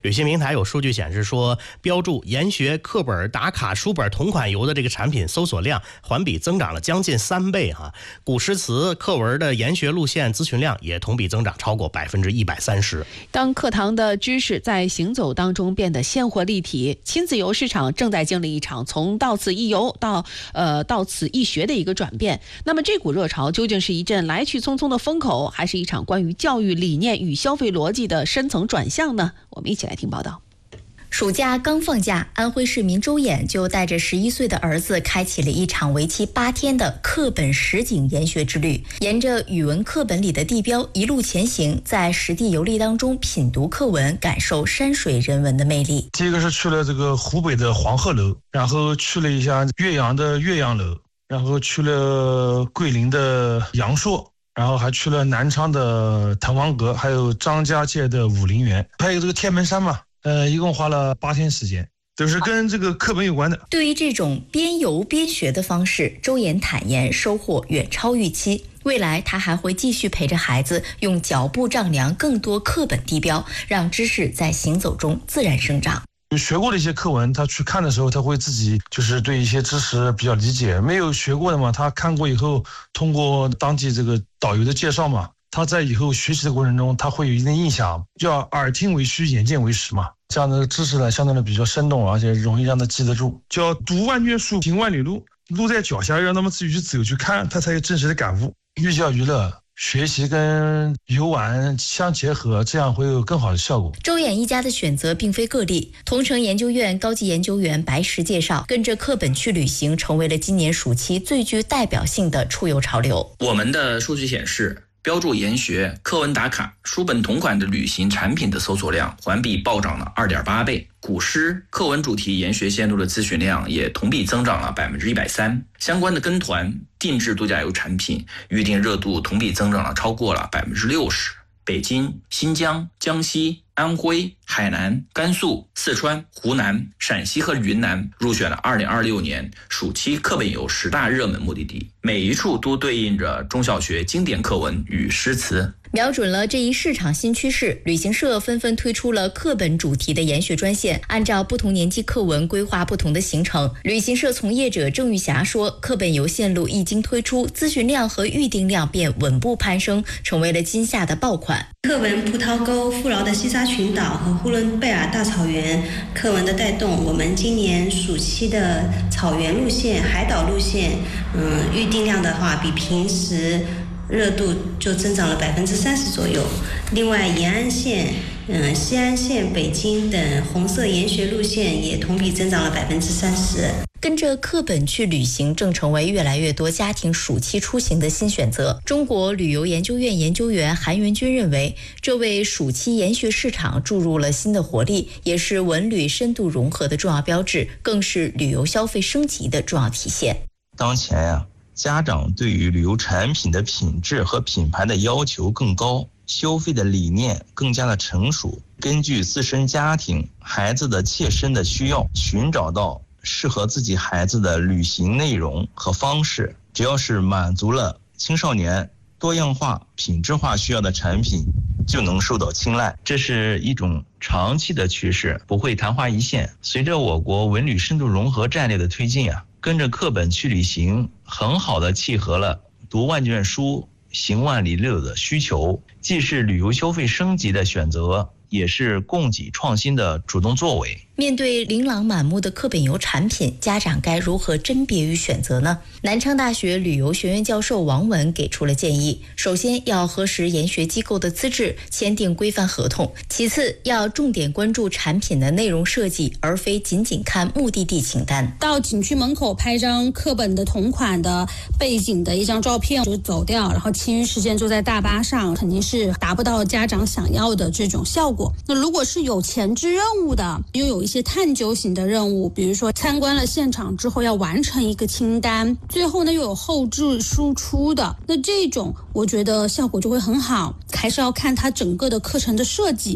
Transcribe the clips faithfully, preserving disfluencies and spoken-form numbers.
旅行平台有数据显示说，标注研学课本、打卡书本同款游的这个产品搜索量环比增长了将近三倍哈。古诗词课文的研学路线咨询量也同比增长超过百分之一百三十。 当课堂的知识在行走当中变得鲜活立体，亲子游市场正在经历一场从到此一游到呃到此一学的一个转变。那么这股热潮究竟是一阵来去匆匆的风口，还是一场关于教育理念与消费逻辑的深层转向呢？我们一起来听报道。 暑假刚放假，安徽市民周衍就带着十一岁的儿子开启了一场为期八天的课本实景研学之旅，沿着语文课本里的地标一路前行，在实地游历当中品读课文，感受山水人文的魅力。 第一个是去了这个湖北的黄鹤楼，然后去了一下岳阳的岳阳楼，然后去了桂林的阳朔，然后还去了南昌的滕王阁，还有张家界的武陵源，还有这个天门山嘛。呃，一共花了八天时间，都是跟这个课本有关的。 对于这种边游边学的方式，周衍坦言收获远超预期。未来他还会继续陪着孩子用脚步丈量更多课本地标，让知识在行走中自然生长。 学过的一些课文，他去看的时候，他会自己就是对一些知识比较理解。没有学过的嘛，他看过以后，通过当地这个导游的介绍嘛，他在以后学习的过程中，他会有一定印象，叫耳听为虚，眼见为实嘛。这样的知识呢，相对的比较生动，而且容易让他记得住。叫读万卷书，行万里路，路在脚下，让他们自己去走去看，他才有真实的感悟。寓教于乐，学习跟游玩相结合，这样会有更好的效果。 周衍一家的选择并非个例，同城研究院高级研究员白石介绍，跟着课本去旅行成为了今年暑期最具代表性的出游潮流。 我们的数据显示，标注研学、课文打卡、书本同款的旅行产品的搜索量环比暴涨了 二点八倍，古诗课文主题研学线路的咨询量也同比增长了百分之一百三，相关的跟团定制度假游产品预订热度同比增长了超过了百分之六十。北京、新疆、江西、安徽、海南、甘肃、四川、湖南、陕西和云南入选了二零二六年暑期课本游十大热门目的地，每一处都对应着中小学经典课文与诗词。 瞄准了这一市场新趋势，旅行社纷纷推出了课本主题的研学专线，按照不同年级课文规划不同的行程。旅行社从业者郑玉霞说，课本游线路一经推出，咨询量和预订量便稳步攀升，成为了今夏的爆款。 课文葡萄沟、富饶的西沙群岛和呼伦贝尔大草原课文的带动，我们今年暑期的草原路线、海岛路线，嗯，预订量的话比平时热度就增长了百分之三十左右。另外，延安线、嗯、西安线、北京等红色研学路线也同比增长了百分之三十。 跟着课本去旅行正成为越来越多家庭暑期出行的新选择。中国旅游研究院研究员韩元军认为，这为暑期研学市场注入了新的活力，也是文旅深度融合的重要标志，更是旅游消费升级的重要体现。 当前呀、啊，家长对于旅游产品的品质和品牌的要求更高，消费的理念更加的成熟，根据自身家庭、孩子的切身的需要，寻找到适合自己孩子的旅行内容和方式，只要是满足了青少年多样化、品质化需要的产品，就能受到青睐。这是一种长期的趋势，不会昙花一现。随着我国文旅深度融合战略的推进啊，跟着课本去旅行，很好的契合了读万卷书、行万里路的需求，既是旅游消费升级的选择，也是供给创新的主动作为。 面对琳琅满目的课本游产品，家长该如何甄别与选择呢？南昌大学旅游学院教授王文给出了建议：首先要核实研学机构的资质，签订规范合同；其次要重点关注产品的内容设计，而非仅仅看目的地清单。 到景区门口拍张课本的同款的背景的一张照片就走掉，然后其余时间坐在大巴上，肯定是达不到家长想要的这种效果。那如果是有前置任务的，又有一些探究型的任务，比如说参观了现场之后要完成一个清单，最后呢又有后置输出的，那这种我觉得效果就会很好，还是要看它整个的课程的设计。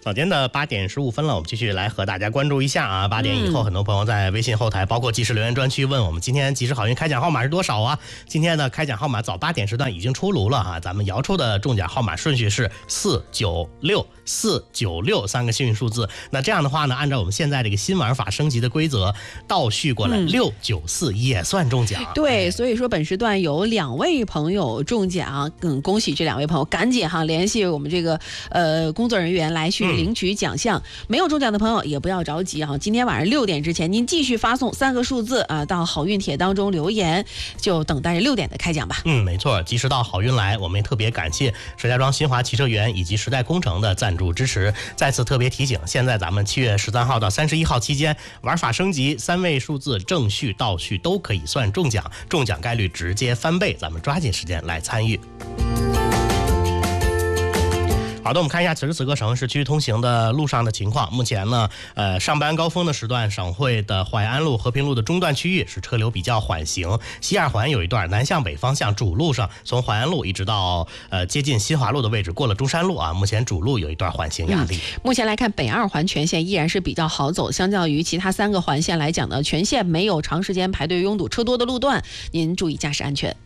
早间的八点十五分了，我们继续来和大家关注一下啊。八点以后，很多朋友在微信后台，包括即时留言专区问我们今天即时好运开奖号码是多少啊？今天的开奖号码早八点时段已经出炉了哈，咱们摇出的中奖号码顺序是四九六四九六三个幸运数字。那这样的话呢，按照我们现在这个新玩法升级的规则，倒序过来六九四也算中奖。 对，所以说本时段有两位朋友中奖，嗯，恭喜这两位朋友，赶紧哈联系我们这个呃工作人员来去领取奖项。嗯、没有中奖的朋友也不要着急啊，今天晚上六点之前，您继续发送三个数字啊到好运帖当中留言，就等待着六点的开奖吧。 嗯，没错，及时到好运来，我们也特别感谢石家庄新华汽车园以及时代工程的赞助支持。再次特别提醒，现在咱们七月十三号到三十一号期间，玩法升级，三位数字正序倒序都可以算中奖，中奖概率直接翻倍，咱们抓紧时间来参与。好的，我们看一下此时此刻省市区通行的路上的情况。目前呢，呃，上班高峰的时段，省会的淮安路、和平路的中段区域是车流比较缓行。西二环有一段南向北方向主路上，从淮安路一直到呃接近新华路的位置，过了中山路啊，目前主路有一段缓行压力。 嗯、目前来看，北二环全线依然是比较好走，相较于其他三个环线来讲呢，全线没有长时间排队拥堵车多的路段，您注意驾驶安全。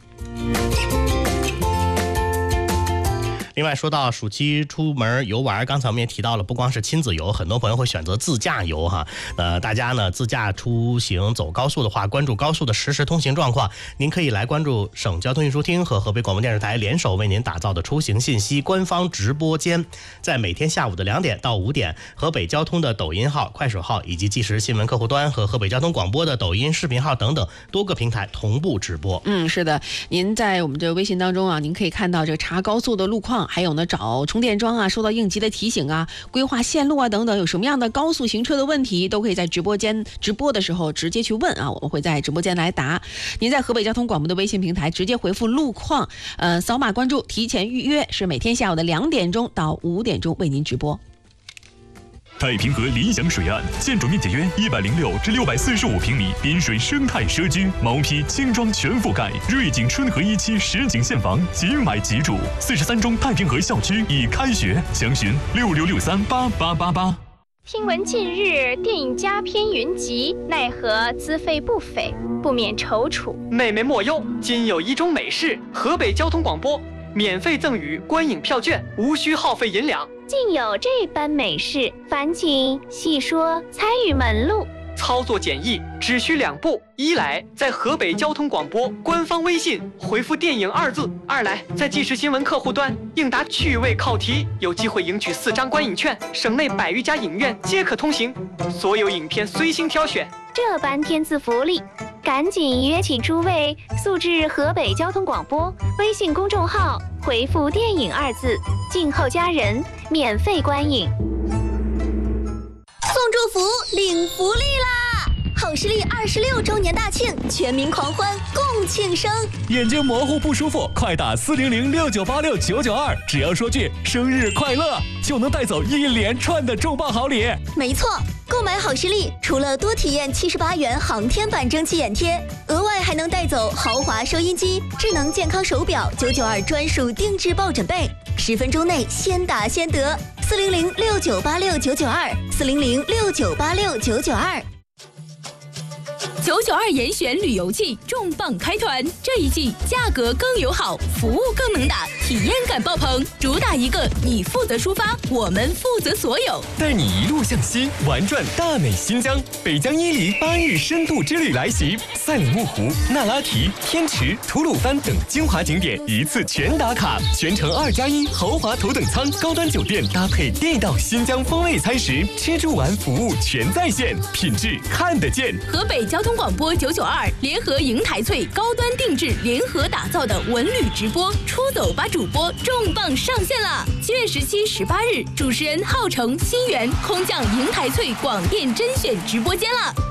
另外说到暑期出门游玩，刚才我们也提到了，不光是亲子游，很多朋友会选择自驾游哈。呃，大家呢自驾出行走高速的话，关注高速的实时通行状况。您可以来关注省交通运输厅和河北广播电视台联手为您打造的出行信息官方直播间，在每天下午的两点到五点，河北交通的抖音号、快手号以及即时新闻客户端和河北交通广播的抖音视频号等等多个平台同步直播。 嗯，是的，您在我们这微信当中啊，您可以看到这个查高速的路况。还有呢，找充电桩啊，收到应急的提醒啊，规划线路啊等等，有什么样的高速行车的问题，都可以在直播间直播的时候直接去问啊，我们会在直播间来答。您在河北交通广播的微信平台直接回复路况，呃，扫码关注，提前预约，是每天下午的两点钟到五点钟为您直播。 太平河理想水岸，建筑面积约一百零六至六百四十五平米，滨水生态社区，毛坯轻装全覆盖，瑞景春和一期实景现房，即买即住。四十三中太平河校区已开学，详询六六六三八八八八。 听闻近日电影佳片云集，奈何资费不菲，不免踌躇。 妹妹莫忧，今有一种美事，河北交通广播免费赠予观影票券，无需耗费银两。 竟有这般美事，烦请细说参与门路。 操作简易，只需两步：一来在河北交通广播官方微信回复电影二字；二来在即时新闻客户端应答趣味考题，有机会赢取四张观影券，省内百余家影院皆可通行，所有影片随心挑选。 这般天赐福利，赶紧约请诸位速至河北交通广播微信公众号，回复电影二字，静候家人，免费观影。 送祝福，领福利啦！好视力二十六周年大庆，全民狂欢，共庆生。 眼睛模糊不舒服，快打四零零六九八六九九二，只要说句生日快乐，就能带走一连串的重磅好礼。 没错，购买好视力，除了多体验七十八元航天版蒸汽眼贴，额外还能带走豪华收音机、智能健康手表、九九二专属定制抱枕被，十分钟内先打先得。四零零六九八六九九二，四零零六九八六九九二。 九九二严选旅游季重磅开团，这一季价格更友好，服务更能打，体验感爆棚，主打一个你负责出发，我们负责所有， 带你一路向西，玩转大美新疆。北疆伊犁八日深度之旅来袭，赛里木湖、那拉提、天池、吐鲁番等精华景点一次全打卡，全程二加一豪华头等舱，高端酒店搭配地道新疆风味餐食，吃住玩服务全在线，品质看得见。 河北交通广播九九二联合邢台翠高端定制联合打造的文旅直播出走吧主播重磅上线了！七月十七、十八日，主持人浩成、新源空降邢台翠广电甄选直播间了。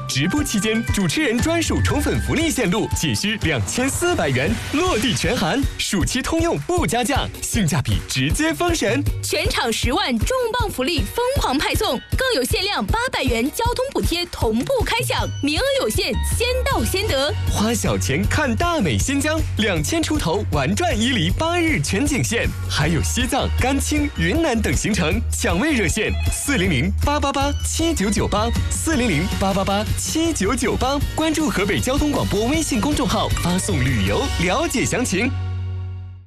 直播期间，主持人专属宠粉福利线路仅需两千四百元，落地全含，暑期通用不加价，性价比直接封神。 全场十万重磅福利疯狂派送，更有限量八百元交通补贴同步开奖，名额有限，先到先得。 花小钱看大美新疆，两千出头玩转伊犁八日全景线，还有西藏、甘青、云南等行程，抢位热线四零零八八八七九九八四零零八八八七九九八，关注河北交通广播微信公众号，发送旅游了解详情。